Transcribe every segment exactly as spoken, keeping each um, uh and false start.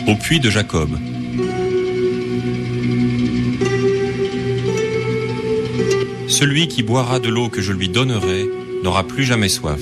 au puits de Jacob. Celui qui boira de l'eau que je lui donnerai n'aura plus jamais soif.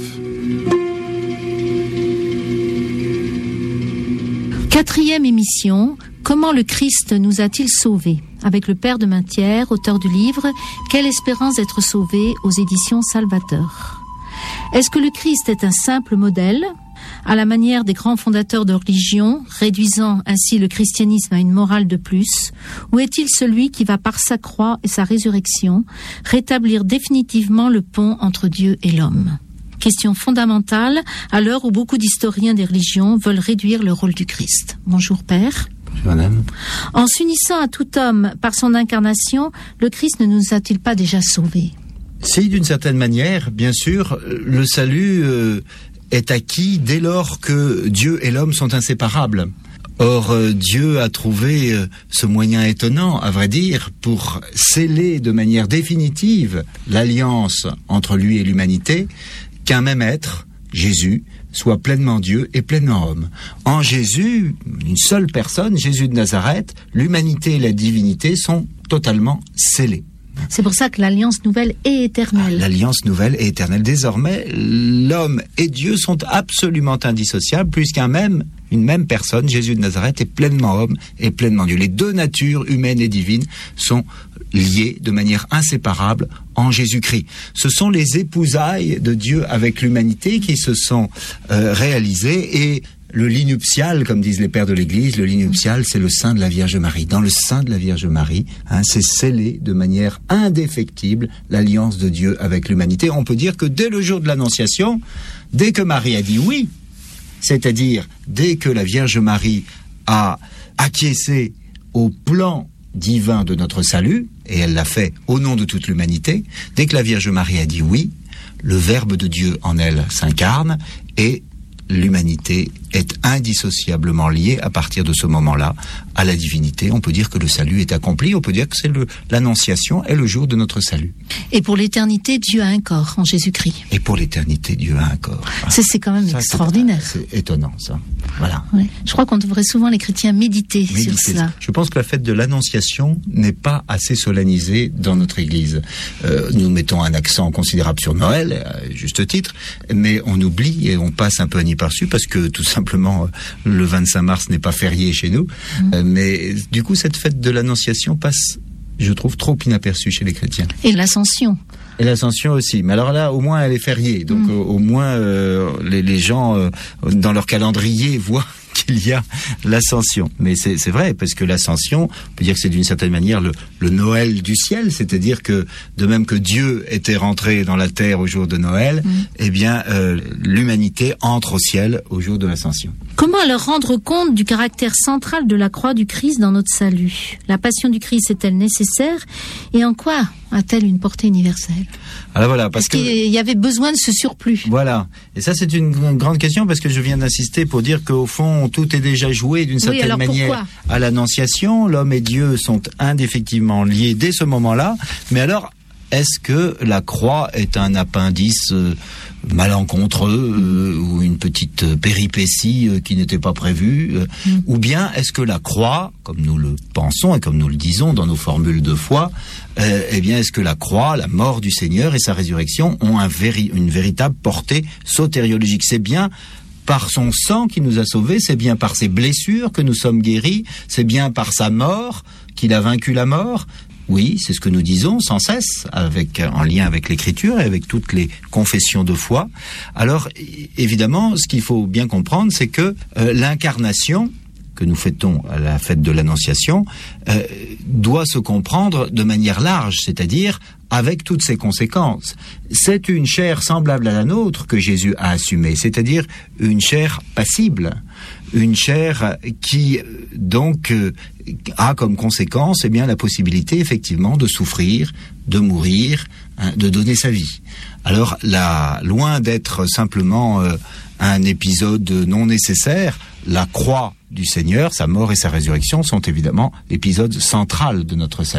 Quatrième émission, comment le Christ nous a-t-il sauvés? Avec le père de Mainthière, auteur du livre « Quelle espérance d'être sauvé » aux éditions Salvateur. Est-ce que le Christ est un simple modèle, à la manière des grands fondateurs de religion, réduisant ainsi le christianisme à une morale de plus, ou est-il celui qui va par sa croix et sa résurrection rétablir définitivement le pont entre Dieu et l'homme? Question fondamentale à l'heure où beaucoup d'historiens des religions veulent réduire le rôle du Christ. Bonjour Père. Bonjour Madame. En s'unissant à tout homme par son incarnation, le Christ ne nous a-t-il pas déjà sauvés? Si, d'une certaine manière, bien sûr, le salut euh, est acquis dès lors que Dieu et l'homme sont inséparables. Or, euh, Dieu a trouvé euh, ce moyen étonnant, à vrai dire, pour sceller de manière définitive l'alliance entre lui et l'humanité, qu'un même être, Jésus, soit pleinement Dieu et pleinement homme. En Jésus, une seule personne, Jésus de Nazareth, l'humanité et la divinité sont totalement scellées. C'est pour ça que l'alliance nouvelle est éternelle. Ah, l'alliance nouvelle est éternelle. Désormais, l'homme et Dieu sont absolument indissociables, puisqu'un même, une même personne, Jésus de Nazareth, est pleinement homme et pleinement Dieu. Les deux natures, humaines et divines, sont liées de manière inséparable en Jésus-Christ. Ce sont les épousailles de Dieu avec l'humanité qui se sont euh, réalisées, et le lit nuptial, comme disent les pères de l'Église, le lit nuptial, c'est le sein de la Vierge Marie. Dans le sein de la Vierge Marie, hein, c'est scellé de manière indéfectible l'alliance de Dieu avec l'humanité. On peut dire que dès le jour de l'Annonciation, dès que Marie a dit oui, c'est-à-dire dès que la Vierge Marie a acquiescé au plan divin de notre salut, et elle l'a fait au nom de toute l'humanité, dès que la Vierge Marie a dit oui, le Verbe de Dieu en elle s'incarne, et l'humanité est indissociablement liée à partir de ce moment-là à la divinité. On peut dire que le salut est accompli, on peut dire que c'est le, l'annonciation est le jour de notre salut. Et pour l'éternité, Dieu a un corps en Jésus-Christ. Et pour l'éternité, Dieu a un corps. Ça, c'est quand même ça, extraordinaire. C'est, c'est étonnant, ça. Voilà. Oui. Je crois qu'on devrait souvent, les chrétiens, méditer, méditer sur cela. Je pense que la fête de l'Annonciation n'est pas assez solennisée dans notre Église. Euh, nous mettons un accent considérable sur Noël, à juste titre, mais on oublie et on passe un peu inaperçu parce que tout simplement le vingt-cinq mars n'est pas férié chez nous. Mmh. Euh, mais du coup, cette fête de l'Annonciation passe, je trouve, trop inaperçue chez les chrétiens. Et l'Ascension. Et l'Ascension aussi. Mais alors là, au moins, elle est fériée. Donc, mmh. au, au moins, euh, les, les gens, euh, dans leur calendrier, voient qu'il y a l'Ascension. Mais c'est, c'est vrai, parce que l'Ascension, on peut dire que c'est d'une certaine manière le, le Noël du ciel, c'est-à-dire que, de même que Dieu était rentré dans la terre au jour de Noël, mmh. eh bien, euh, l'humanité entre au ciel au jour de l'Ascension. Comment alors rendre compte du caractère central de la croix du Christ dans notre salut? La passion du Christ est-elle nécessaire? Et en quoi a-t-elle une portée universelle? Alors voilà, parce Est-ce qu'il y avait besoin de ce surplus? Voilà. Et ça, c'est une grande question, parce que je viens d'insister pour dire qu'au fond, tout est déjà joué d'une certaine oui, alors manière pourquoi? À l'Annonciation. L'homme et Dieu sont indéfectiblement liés dès ce moment-là. Mais alors, est-ce que la croix est un appendice euh, malencontreux euh, ou une petite péripétie euh, qui n'était pas prévue euh, mm. Ou bien est-ce que la croix, comme nous le pensons et comme nous le disons dans nos formules de foi, euh, eh bien est-ce que la croix, la mort du Seigneur et sa résurrection ont un véri- une véritable portée sotériologique? C'est bien par son sang qui nous a sauvés, c'est bien par ses blessures que nous sommes guéris, c'est bien par sa mort qu'il a vaincu la mort. Oui, c'est ce que nous disons sans cesse, avec, en lien avec l'Écriture et avec toutes les confessions de foi. Alors, évidemment, ce qu'il faut bien comprendre, c'est que euh, l'incarnation que nous fêtons à la fête de l'Annonciation euh, doit se comprendre de manière large, c'est-à-dire avec toutes ses conséquences. C'est une chair semblable à la nôtre que Jésus a assumée, c'est-à-dire une chair passible, une chair qui donc euh, a comme conséquence eh bien la possibilité effectivement de souffrir, de mourir, hein, de donner sa vie. Alors là, loin d'être simplement euh, un épisode non nécessaire, la croix du Seigneur, sa mort et sa résurrection sont évidemment l'épisode central de notre salut.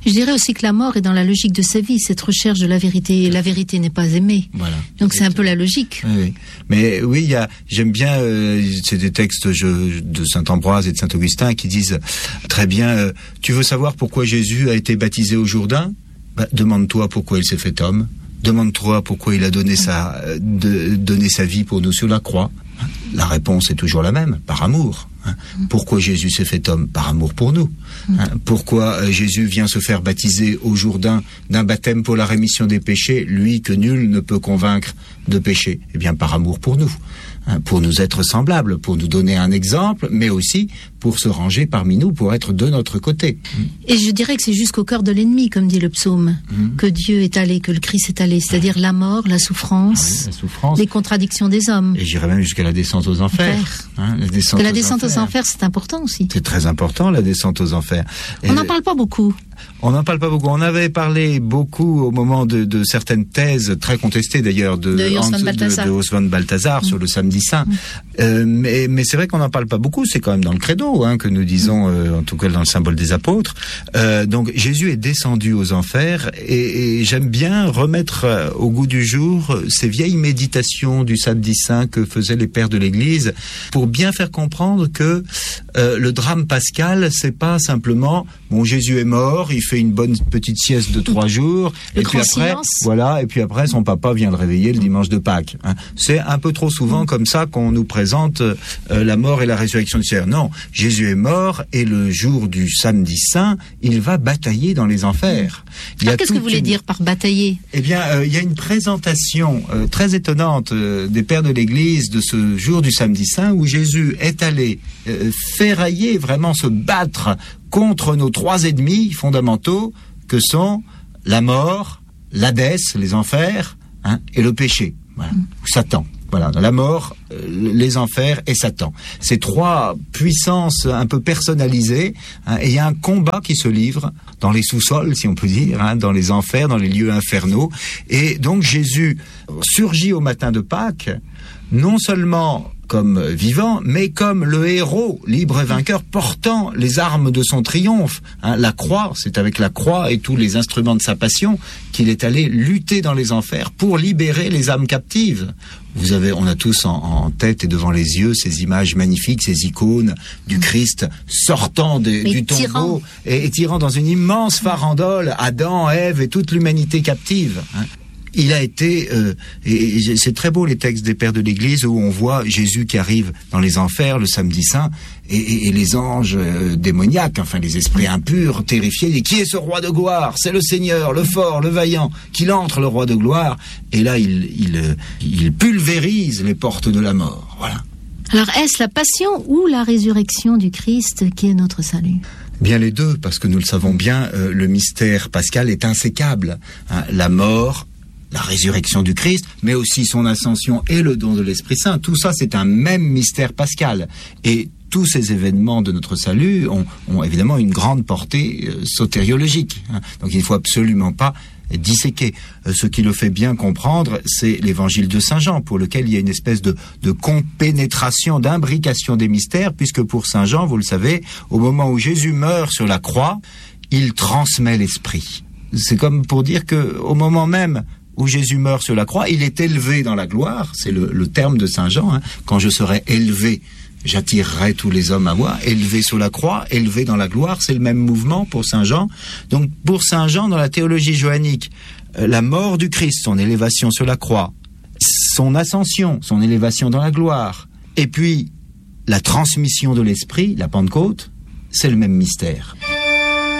Je dirais aussi que la mort est dans la logique de sa vie, cette recherche de la vérité. Et la vérité n'est pas aimée. Voilà. Donc c'est un peu la logique. Oui, oui. Mais oui, il y a, j'aime bien, euh, c'est des textes je, de saint Ambroise et de saint Augustin qui disent très bien, euh, tu veux savoir pourquoi Jésus a été baptisé au Jourdain ? Bah, demande-toi pourquoi il s'est fait homme. Demande-toi pourquoi il a donné sa, de, donné sa vie pour nous sur la croix. La réponse est toujours la même, par amour. Pourquoi Jésus s'est fait homme ? Par amour pour nous. Pourquoi Jésus vient se faire baptiser au Jourdain d'un baptême pour la rémission des péchés, lui que nul ne peut convaincre de péché ? Eh bien, par amour pour nous. Pour nous être semblables, pour nous donner un exemple, mais aussi pour se ranger parmi nous, pour être de notre côté. Et je dirais que c'est jusqu'au cœur de l'ennemi, comme dit le psaume, mmh. que Dieu est allé, que le Christ est allé, c'est-à-dire la mort, la souffrance, ah oui, la souffrance, les contradictions des hommes. Et j'irais même jusqu'à la descente aux enfers. Hein, la descente, que la aux, descente enfers. aux enfers, c'est important aussi. C'est très important, la descente aux enfers. Et On n'en parle pas beaucoup. On n'en parle pas beaucoup. On avait parlé beaucoup au moment de, de certaines thèses très contestées d'ailleurs de, de Hans von Balthasar, de, de Hans von Balthasar mmh. sur le samedi saint. Mmh. Euh, mais, mais c'est vrai qu'on n'en parle pas beaucoup. C'est quand même dans le credo hein, que nous disons, euh, en tout cas dans le symbole des apôtres. Euh, donc Jésus est descendu aux enfers et, et j'aime bien remettre euh, au goût du jour ces vieilles méditations du samedi saint que faisaient les pères de l'Église pour bien faire comprendre que euh, le drame pascal, c'est pas simplement bon Jésus est mort, il fait une bonne petite sieste de trois jours, le et puis après, silence. voilà, et puis après son papa vient le réveiller le dimanche de Pâques. Hein. C'est un peu trop souvent comme ça qu'on nous présente euh, la mort et la résurrection du Seigneur. Non, Jésus est mort et le jour du samedi saint, il va batailler dans les enfers. Il Alors qu'est-ce que vous voulez une... dire par batailler ? Eh bien, euh, il y a une présentation euh, très étonnante euh, des pères de l'Église de ce jour du samedi saint où Jésus est allé euh, ferrailler, vraiment se battre contre nos trois ennemis fondamentaux que sont la mort, l'Hadès, les enfers, hein, et le péché, voilà, mmh. Satan. Voilà, la mort, euh, les enfers et Satan. Ces trois puissances un peu personnalisées, hein, et il y a un combat qui se livre dans les sous-sols, si on peut dire, hein, dans les enfers, dans les lieux infernaux. Et donc Jésus surgit au matin de Pâques, non seulement comme vivant, mais comme le héros libre et vainqueur portant les armes de son triomphe. Hein, la croix, c'est avec la croix et tous les instruments de sa passion qu'il est allé lutter dans les enfers pour libérer les âmes captives. Vous avez, on a tous en, en tête et devant les yeux ces images magnifiques, ces icônes du Christ sortant de, du tombeau et, et tirant dans une immense farandole Adam, Ève et toute l'humanité captive. Hein. Il a été, euh, et c'est très beau les textes des pères de l'Église où on voit Jésus qui arrive dans les enfers le samedi saint et, et, et les anges euh, démoniaques, enfin les esprits impurs, terrifiés, et qui est ce roi de gloire ? C'est le Seigneur, le fort, le vaillant, qu'il entre le roi de gloire. Et là, il, il, il pulvérise les portes de la mort. Voilà. Alors, est-ce la passion ou la résurrection du Christ qui est notre salut ? Bien les deux, parce que nous le savons bien, euh, le mystère pascal est insécable. Hein, la mort, la résurrection du Christ, mais aussi son ascension et le don de l'Esprit Saint. Tout ça, c'est un même mystère pascal. Et tous ces événements de notre salut ont, ont évidemment une grande portée euh, sotériologique. Hein. Donc il ne faut absolument pas disséquer. Euh, ce qui le fait bien comprendre, c'est l'évangile de Saint Jean, pour lequel il y a une espèce de, de compénétration, d'imbrication des mystères, puisque pour Saint Jean, vous le savez, au moment où Jésus meurt sur la croix, il transmet l'Esprit. C'est comme pour dire que au moment même où Jésus meurt sur la croix, il est élevé dans la gloire, c'est le, le terme de Saint Jean, hein. Quand je serai élevé, j'attirerai tous les hommes à moi, élevé sur la croix, élevé dans la gloire, c'est le même mouvement pour Saint Jean. Donc pour Saint Jean, dans la théologie joannique, euh, la mort du Christ, son élévation sur la croix, son ascension, son élévation dans la gloire, et puis la transmission de l'Esprit, la Pentecôte, c'est le même mystère.